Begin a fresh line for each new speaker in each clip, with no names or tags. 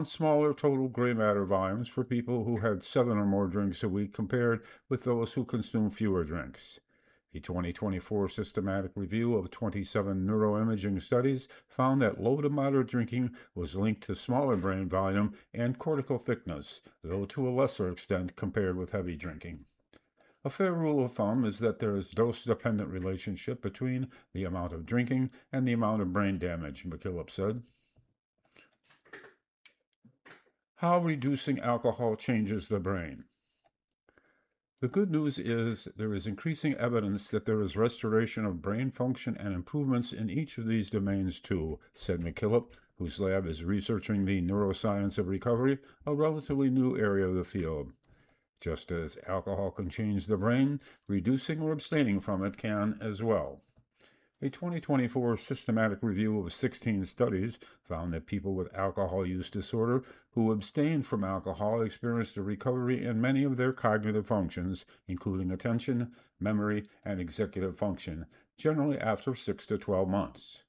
smaller total gray matter volumes for people who had 7 or more drinks a week compared with those who consumed fewer drinks. A 2024 systematic review of 27 neuroimaging studies found that low to moderate drinking was linked to smaller brain volume and cortical thickness, though to a lesser extent compared with heavy drinking. A fair rule of thumb is that there is a dose-dependent relationship between the amount of drinking and the amount of brain damage, McKillop said. How reducing alcohol changes the brain. The good news is there is increasing evidence that there is restoration of brain function and improvements in each of these domains too, said McKillop, whose lab is researching the neuroscience of recovery, a relatively new area of the field. Just as alcohol can change the brain, reducing or abstaining from it can as well. A 2024 systematic review of 16 studies found that people with alcohol use disorder who abstained from alcohol experienced a recovery in many of their cognitive functions, including attention, memory, and executive function, generally after 6 to 12 months.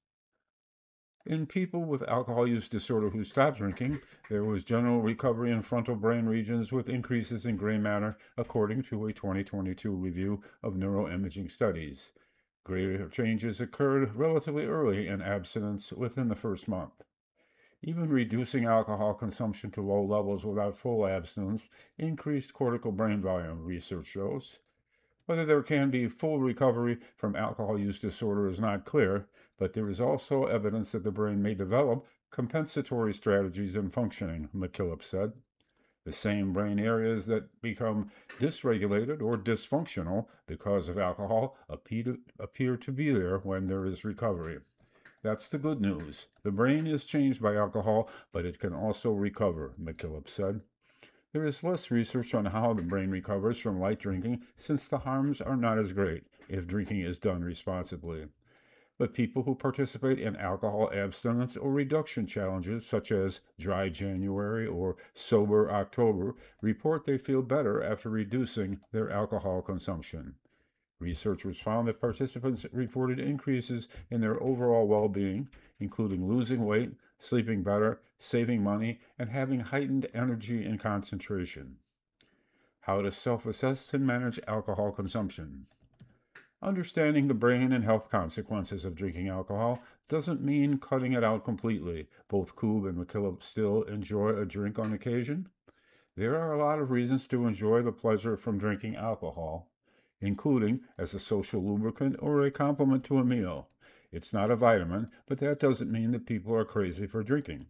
In people with alcohol use disorder who stopped drinking, there was general recovery in frontal brain regions with increases in gray matter, according to a 2022 review of neuroimaging studies. Greater changes occurred relatively early in abstinence within the first month. Even reducing alcohol consumption to low levels without full abstinence increased cortical brain volume, research shows. Whether there can be full recovery from alcohol use disorder is not clear, but there is also evidence that the brain may develop compensatory strategies in functioning, McKillop said. The same brain areas that become dysregulated or dysfunctional because of alcohol appear to be there when there is recovery. That's the good news. The brain is changed by alcohol, but it can also recover, McKillop said. There is less research on how the brain recovers from light drinking since the harms are not as great if drinking is done responsibly. But people who participate in alcohol abstinence or reduction challenges such as Dry January or Sober October report they feel better after reducing their alcohol consumption. Researchers found that participants reported increases in their overall well-being, including losing weight, sleeping better, saving money, and having heightened energy and concentration. How to self-assess and manage alcohol consumption. Understanding the brain and health consequences of drinking alcohol doesn't mean cutting it out completely. Both Koob and McKillop still enjoy a drink on occasion. There are a lot of reasons to enjoy the pleasure from drinking alcohol, including as a social lubricant or a complement to a meal. It's not a vitamin, but that doesn't mean that people are crazy for drinking.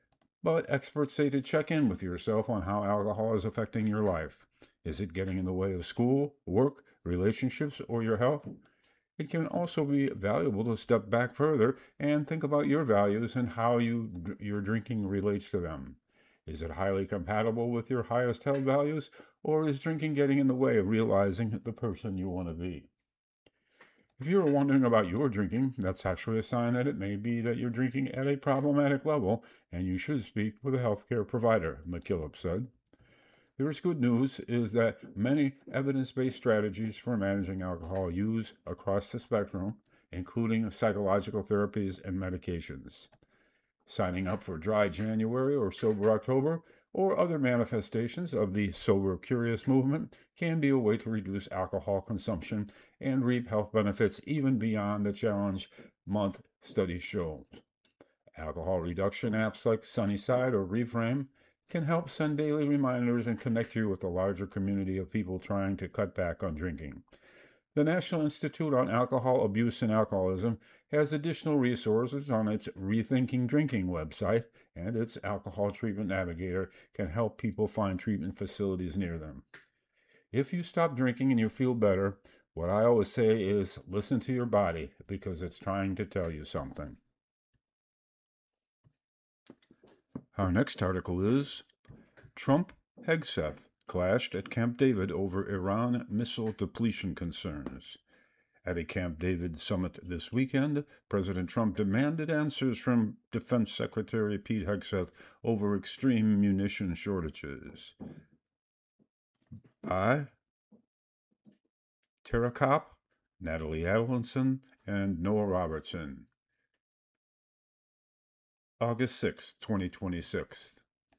But experts say to check in with yourself on how alcohol is affecting your life. Is it getting in the way of school, work, relationships, or your health? It can also be valuable to step back further and think about your values and how your drinking relates to them. Is it highly compatible with your highest held values, or is drinking getting in the way of realizing the person you want to be? If you're wondering about your drinking, that's actually a sign that it may be that you're drinking at a problematic level, and you should speak with a healthcare provider, McKillop said. There is good news is that many evidence-based strategies for managing alcohol use across the spectrum, including psychological therapies and medications. Signing up for Dry January or Sober October or other manifestations of the Sober Curious movement can be a way to reduce alcohol consumption and reap health benefits even beyond the challenge month studies show. Alcohol reduction apps like Sunnyside or Reframe can help send daily reminders and connect you with a larger community of people trying to cut back on drinking. The National Institute on Alcohol Abuse and Alcoholism has additional resources on its Rethinking Drinking website, and its Alcohol Treatment Navigator can help people find treatment facilities near them. If you stop drinking and you feel better, what I always say is listen to your body because it's trying to tell you something. Our next article is Trump-Hegseth clashed at Camp David over Iran missile depletion concerns. At a Camp David summit this weekend, President Trump demanded answers from Defense Secretary Pete Hegseth over extreme munition shortages. By Tara Kopp, Natalie Adlinson, and Noah Robertson. August 6, 2026.